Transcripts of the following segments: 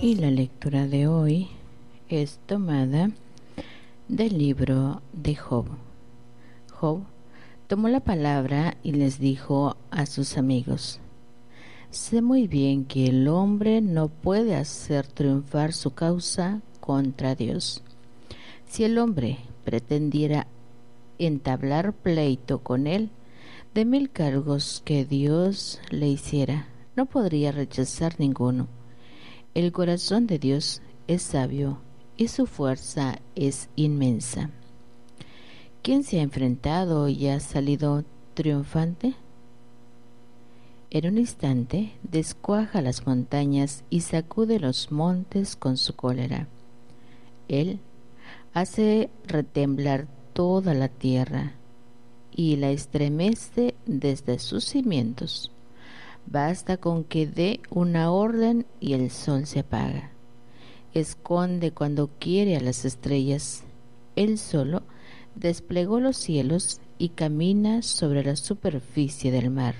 Y la lectura de hoy es tomada del libro de Job. Job tomó la palabra y les dijo a sus amigos: sé muy bien que el hombre no puede hacer triunfar su causa contra Dios. Si el hombre pretendiera entablar pleito con él, de 1000 cargos que Dios le hiciera, no podría rechazar ninguno. El corazón de Dios es sabio y su fuerza es inmensa. ¿Quién se ha enfrentado y ha salido triunfante? En un instante descuaja las montañas y sacude los montes con su cólera. Él hace retemblar toda la tierra y la estremece desde sus cimientos. Basta con que dé una orden y el sol se apaga. Esconde cuando quiere a las estrellas. Él solo desplegó los cielos y camina sobre la superficie del mar.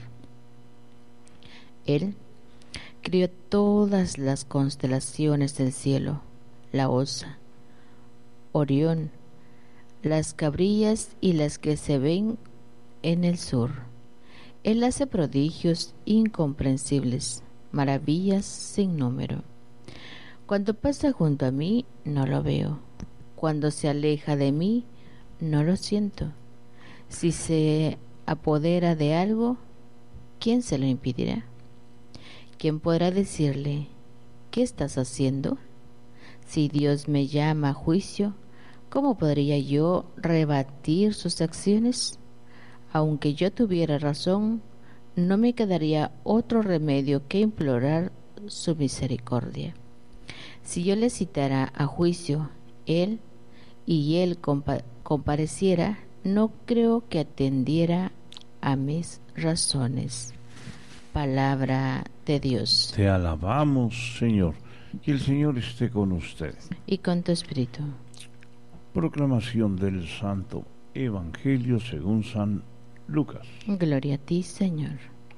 Él crió todas las constelaciones del cielo, la Osa, Orión, las cabrillas y las que se ven en el sur. Él hace prodigios incomprensibles, maravillas sin número. Cuando pasa junto a mí, no lo veo. Cuando se aleja de mí, no lo siento. Si se apodera de algo, ¿quién se lo impedirá? ¿Quién podrá decirle: ¿qué estás haciendo? Si Dios me llama a juicio, ¿cómo podría yo rebatir sus acciones? Aunque yo tuviera razón, no me quedaría otro remedio que implorar su misericordia. Si yo le citara a juicio, él compareciera, no creo que atendiera a mis razones. Palabra de Dios. Te alabamos, Señor. Que el Señor esté con usted. Y con tu espíritu. Proclamación del Santo Evangelio según San Lucas. Gloria a ti, Señor.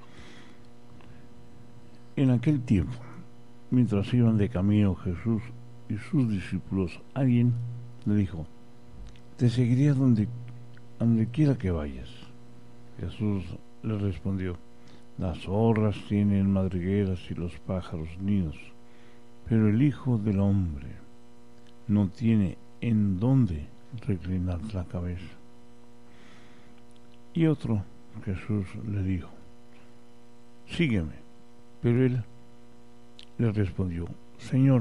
En aquel tiempo, mientras iban de camino Jesús y sus discípulos, alguien le dijo: te seguiré a donde quiera que vayas. Jesús le respondió: las zorras tienen madrigueras y los pájaros nidos, pero el Hijo del Hombre no tiene en dónde reclinar la cabeza. Y otro, Jesús le dijo: sígueme. Pero él le respondió: Señor,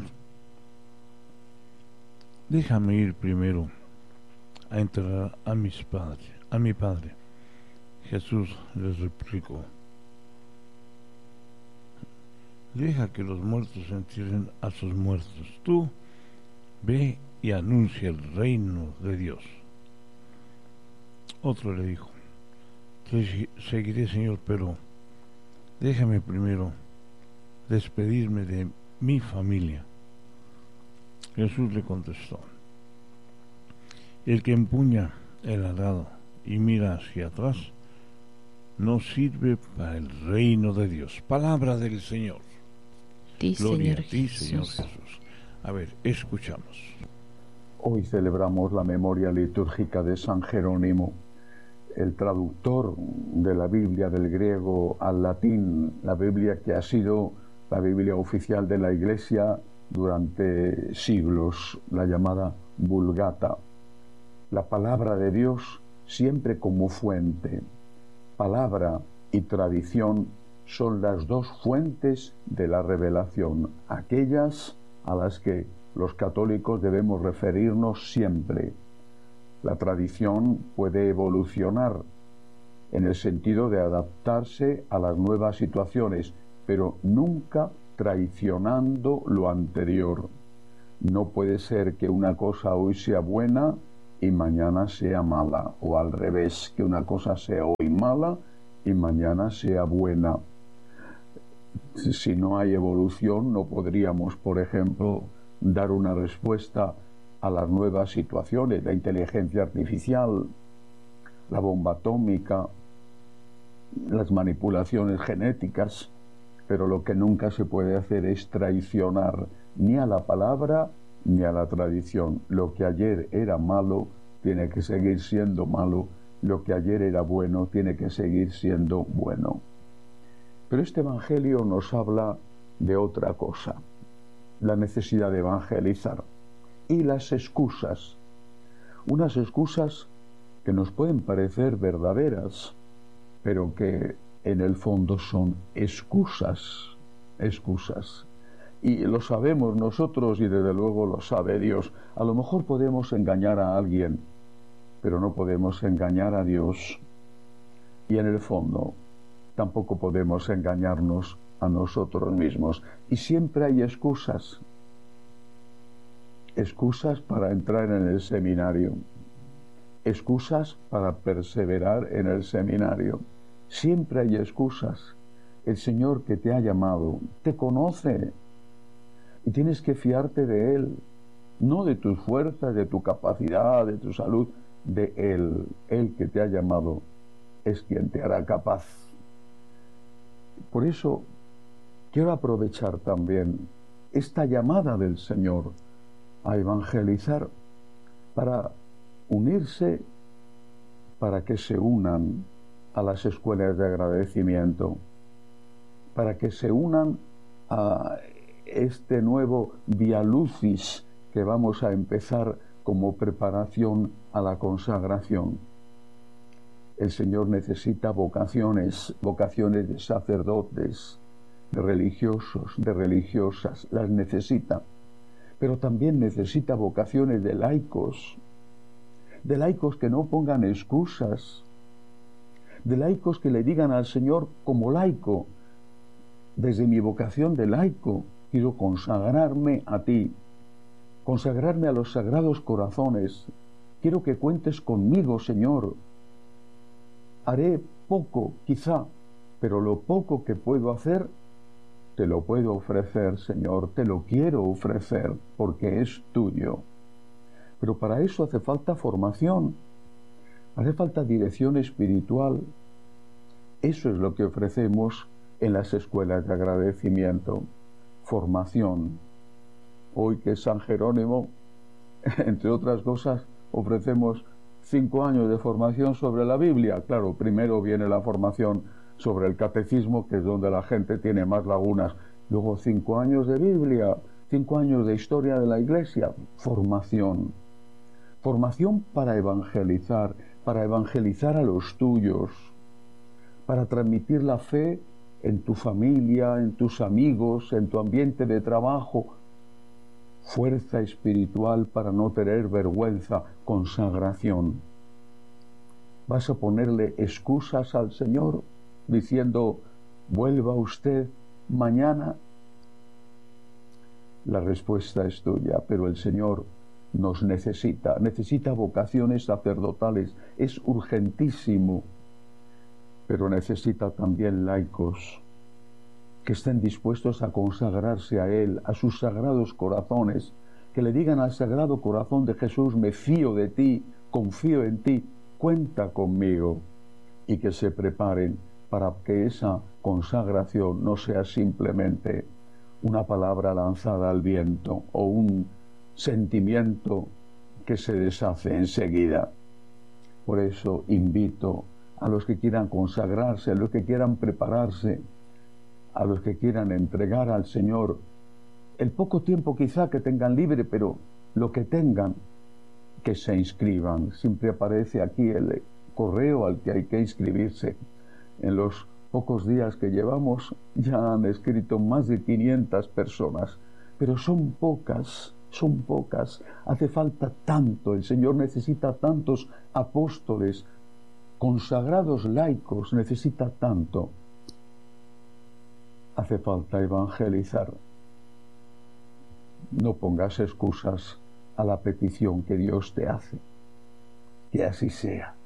déjame ir primero a enterrar a mi padre. Jesús les replicó: deja que los muertos entierren a sus muertos. Tú ve y anuncia el reino de Dios. Otro le dijo: te seguiré, Señor, pero déjame primero despedirme de mi familia. Jesús le contestó: el que empuña el arado y mira hacia atrás no sirve para el reino de Dios. Palabra del Señor. Gloria a ti, Señor Jesús. A ver, escuchamos. Hoy celebramos la memoria litúrgica de San Jerónimo, el traductor de la Biblia del griego al latín, la Biblia que ha sido la Biblia oficial de la Iglesia durante siglos, la llamada Vulgata. La palabra de Dios siempre como fuente. Palabra y tradición son las dos fuentes de la revelación, aquellas a las que los católicos debemos referirnos siempre. La tradición puede evolucionar en el sentido de adaptarse a las nuevas situaciones, pero nunca traicionando lo anterior. No puede ser que una cosa hoy sea buena y mañana sea mala, o al revés, que una cosa sea hoy mala y mañana sea buena. Si no hay evolución, no podríamos, por ejemplo, dar una respuesta a las nuevas situaciones, la inteligencia artificial, la bomba atómica, las manipulaciones genéticas, pero lo que nunca se puede hacer es traicionar ni a la palabra ni a la tradición. Lo que ayer era malo tiene que seguir siendo malo, lo que ayer era bueno tiene que seguir siendo bueno. Pero este Evangelio nos habla de otra cosa, la necesidad de evangelizar y las excusas, unas excusas que nos pueden parecer verdaderas, pero que en el fondo son excusas. Y lo sabemos nosotros y desde luego lo sabe Dios. A lo mejor podemos engañar a alguien, pero no podemos engañar a Dios. Y en el fondo tampoco podemos engañarnos a nosotros mismos. Y siempre hay excusas. Excusas para entrar en el seminario. Excusas para perseverar en el seminario. Siempre hay excusas. El Señor que te ha llamado te conoce y tienes que fiarte de Él, no de tus fuerzas, de tu capacidad, de tu salud, de Él. Él que te ha llamado es quien te hará capaz. Por eso quiero aprovechar también esta llamada del Señor a evangelizar para unirse, para que se unan a las escuelas de agradecimiento, para que se unan a este nuevo Via Lucis que vamos a empezar como preparación a la consagración. El Señor necesita vocaciones de sacerdotes, de religiosos, de religiosas, las necesita, pero también necesita vocaciones de laicos que no pongan excusas, de laicos que le digan al Señor como laico: desde mi vocación de laico quiero consagrarme a ti, consagrarme a los sagrados corazones, quiero que cuentes conmigo, Señor. Haré poco, quizá, pero lo poco que puedo hacer, te lo puedo ofrecer, Señor, te lo quiero ofrecer, porque es tuyo. Pero para eso hace falta formación, hace falta dirección espiritual. Eso es lo que ofrecemos en las escuelas de agradecimiento, formación. Hoy que es San Jerónimo, entre otras cosas, ofrecemos 5 años de formación sobre la Biblia. Claro, primero viene la formación sobre el catecismo, que es donde la gente tiene más lagunas. Luego 5 años de Biblia, 5 años de historia de la Iglesia. Formación. Formación para evangelizar a los tuyos, para transmitir la fe en tu familia, en tus amigos, en tu ambiente de trabajo. Fuerza espiritual para no tener vergüenza, consagración. ¿Vas a ponerle excusas al Señor diciendo: vuelva usted mañana? La respuesta es tuya, pero el Señor nos necesita vocaciones sacerdotales, es urgentísimo, pero necesita también laicos que estén dispuestos a consagrarse a Él, a sus sagrados corazones, que le digan al Sagrado Corazón de Jesús: me fío de ti, confío en ti, cuenta conmigo, y que se preparen para que esa consagración no sea simplemente una palabra lanzada al viento o un sentimiento que se deshace enseguida. Por eso invito a los que quieran consagrarse, a los que quieran prepararse, a los que quieran entregar al Señor el poco tiempo quizá que tengan libre, pero lo que tengan, que se inscriban. Siempre aparece aquí el correo al que hay que inscribirse. En los pocos días que llevamos ya han escrito más de 500 personas, pero son pocas. Hace falta tanto, el Señor necesita tantos apóstoles, consagrados laicos, necesita tanto. Hace falta evangelizar. No pongas excusas a la petición que Dios te hace. Que así sea.